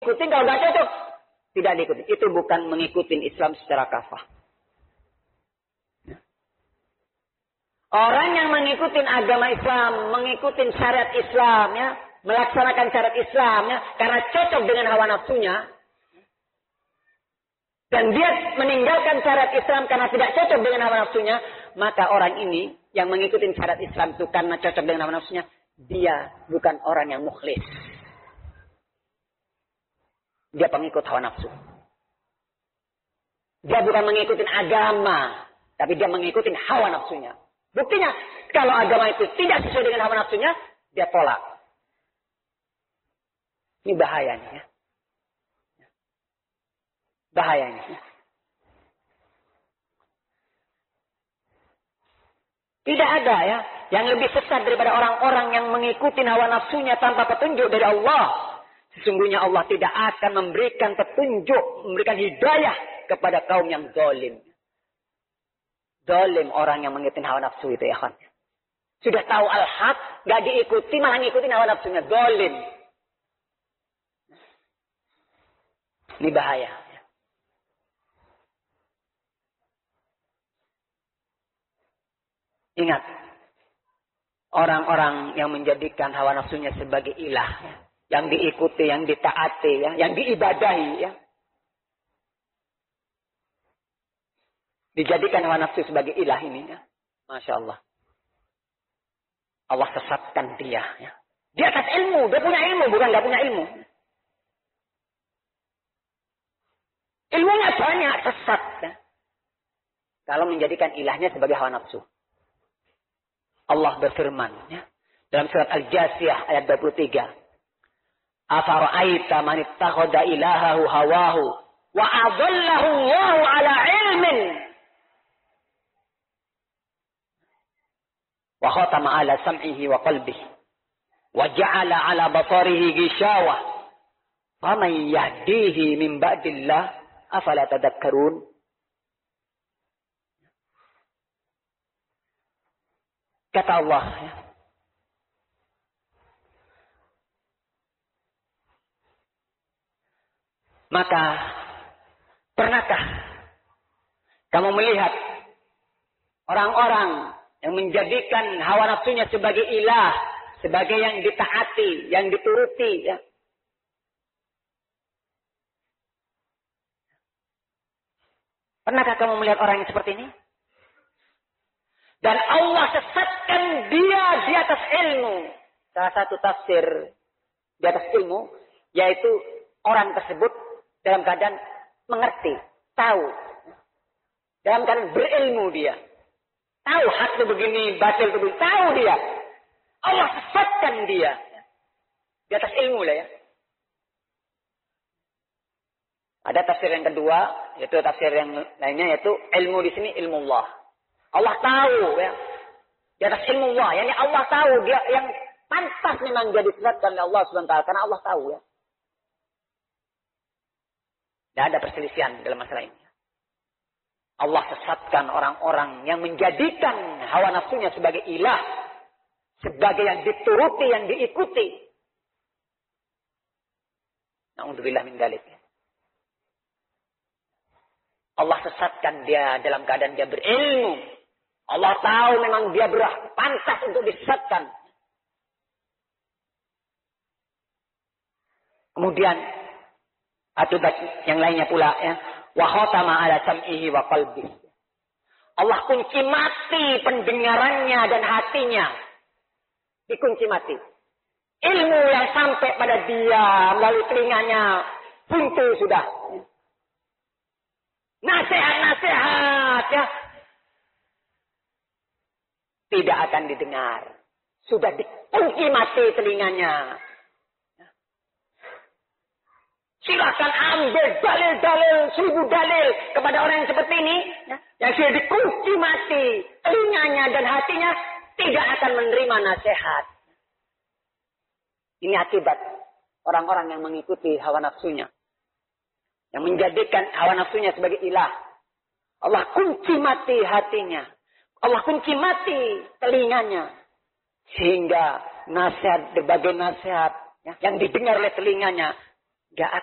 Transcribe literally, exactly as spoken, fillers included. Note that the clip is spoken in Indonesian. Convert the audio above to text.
ikutin, kalau nggak cocok tidak diikuti. Itu bukan mengikuti Islam secara kafah. Orang yang mengikuti agama Islam, mengikuti syariat Islam, ya, melaksanakan syariat Islam, ya, karena cocok dengan hawa nafsunya, dan dia meninggalkan syariat Islam karena tidak cocok dengan hawa nafsunya, maka orang ini yang mengikuti syariat Islam itu karena cocok dengan hawa nafsunya, dia bukan orang yang mukhlis. Dia pengikut hawa nafsu. Dia bukan mengikuti agama, tapi dia mengikuti hawa nafsunya. Buktinya, kalau agama itu tidak sesuai dengan hawa nafsunya, dia tolak. Ini bahayanya. Bahayanya. Tidak ada ya yang lebih sesat daripada orang-orang yang mengikuti hawa nafsunya tanpa petunjuk dari Allah. Sesungguhnya Allah tidak akan memberikan petunjuk, memberikan hidayah kepada kaum yang zalim. Zalim orang yang mengikuti hawa nafsu itu ya kan. Sudah tahu al-haq, gak diikuti, malah ngikutin hawa nafsunya. Zalim. Ini bahaya. Ingat. Orang-orang yang menjadikan hawa nafsunya sebagai ilah. Ya. Yang diikuti, yang ditaati, ya, yang diibadahi. Ya. Dijadikan hawa nafsu sebagai ilah ini. Ya. Masya Allah. Allah sesatkan dia. Ya. Dia atas ilmu. Dia punya ilmu. Bukan gak punya ilmu. Ilmunya banyak. Sesat. Ya. Kalau menjadikan ilahnya sebagai hawa nafsu. Allah berfirman. Ya. Dalam surat Al-Jasiyah ayat dua puluh tiga. Afara'aita man ittakhadha ilahahu hawahu. Wa adallahu Allahu ala ilmin. Wa khatama ala sam'ihi wa qalbihi wa ja'ala ala basarihi ghishawah faman yahdihi min ba'dillah afala tadhakkarun. Kata Allah ya. Maka pernahkah kamu melihat orang-orang yang menjadikan hawa nafsunya sebagai ilah, sebagai yang ditaati, yang dituruti. Ya. Pernahkah kamu melihat orang yang seperti ini? Dan Allah sesatkan dia di atas ilmu. Salah satu tafsir di atas ilmu, yaitu orang tersebut dalam keadaan mengerti, tahu. Dalam keadaan berilmu dia. Tahu hak itu begini, batil itu begini. Tahu dia. Allah sesatkan dia. Di atas ilmu lah ya. Ada tafsir yang kedua. Yaitu tafsir yang lainnya. Yaitu ilmu di sini ilmu Allah. Allah tahu ya. Di atas ilmu Allah. Yani Allah tahu. Dia yang pantas memang jadi disesatkan oleh Allah subhanahu wa taala. Karena Allah tahu ya. Tidak ada perselisihan dalam masalah ini. Allah sesatkan orang-orang yang menjadikan hawa nafsunya sebagai ilah. Sebagai yang dituruti, yang diikuti. Na'udzubillah min dzalik. Allah sesatkan dia dalam keadaan dia berilmu. Allah tahu memang dia pantas untuk disesatkan. Kemudian, akibat yang lainnya pula ya. Wa khatama ala sam'ihi wa qalbihi. Allah kunci mati pendengarannya dan hatinya. Dikunci mati. Ilmu yang sampai pada dia melalui telinganya buntu sudah. Nasihat-nasihat ya. Tidak akan didengar. Sudah dikunci mati telinganya. Silakan ambil dalil-dalil, seribu dalil kepada orang yang seperti ini. Ya, yang sudah dikunci mati telinganya dan hatinya, tidak akan menerima nasihat. Ini akibat orang-orang yang mengikuti hawa nafsunya. Yang menjadikan hawa nafsunya sebagai ilah. Allah kunci mati hatinya. Allah kunci mati telinganya. Sehingga nasihat, berbagai nasihat ya, yang didengar oleh telinganya, gak